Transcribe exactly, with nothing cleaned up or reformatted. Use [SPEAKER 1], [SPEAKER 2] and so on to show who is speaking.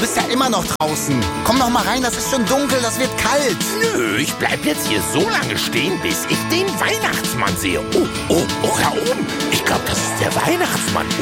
[SPEAKER 1] bist ja immer noch draußen. Komm noch mal rein, das ist schon dunkel, das wird kalt.
[SPEAKER 2] Nö, ich bleib jetzt hier so lange stehen, bis ich den Weihnachtsmann sehe. Oh, oh, oh, da oben. Ich glaube, das ist der Weihnachtsmann.